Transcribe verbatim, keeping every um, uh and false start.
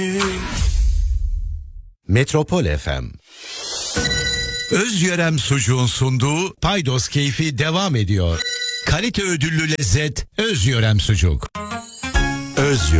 Metropol F M. Özyörem Sucuğun sunduğu Paydos Keyfi devam ediyor. Kalite ödüllü lezzet Özyörem Sucuk. Özyörem.